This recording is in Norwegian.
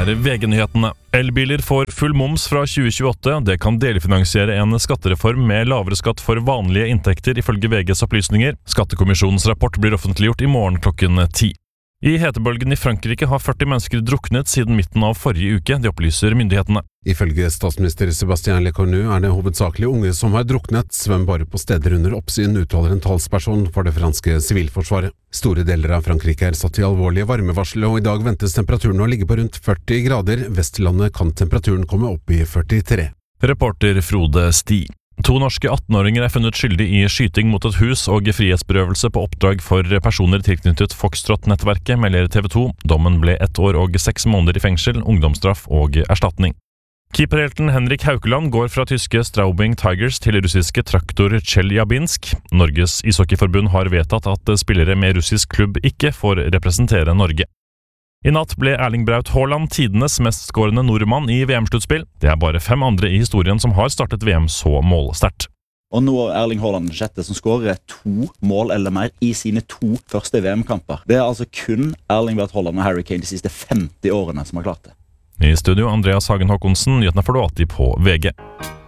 VG-nyhetene. Elbiler får full moms fra 2028. Det kan delfinansiere en skattereform med lavere skatt for vanlige inntekter, ifølge VGs opplysninger. Skattekommisjonens rapport blir offentliggjort i morgen klokken 10. I hetebølgen i Frankrike har 40 mennesker druknet siden midten av forrige uke, det opplyser myndighetene. Ifølge statsminister Sébastien Lecornu er det hovedsakelig unge som har druknet. Svøm bare på steder under oppsyn, uttaler en talsperson for det franske sivilforsvaret. Store deler av Frankrike er satt i alvorlige varmevarsel, og i dag ventes temperaturen å ligge på rundt 40 grader. Vestlandet kan temperaturen komme opp i 43. Reporter Frode Sti. 2 norske 18-åringer er funnet skyldig i skyting mot et hus og frihetsberøvelse på oppdrag for personer tilknyttet Foxtrot-nettverket, melder TV 2. Dommen ble 1 år og 6 måneder i fengsel, ungdomsstraff og erstatning. Keeperhelten Henrik Haukeland går fra tyske Straubing Tigers til russiske Traktor Chelyabinsk. Norges ishockeyforbund har vedtatt at spillere med russisk klubb ikke får representere Norge. I natt ble Erling Braut Haaland tidenes mest skårende nordmann i VM-sluttspill. Det er bare 5 andre i historien som har startet VM så målsterkt. Og nå er Erling Haaland den sjette som skårer 2 mål eller mer i sine 2 første VM-kamper. Det er altså kun Erling Braut Haaland og Harry Kane de siste 50 årene som har klart det. I studio Andreas Hagen Håkonsen, nyhetene får du alltid på VG.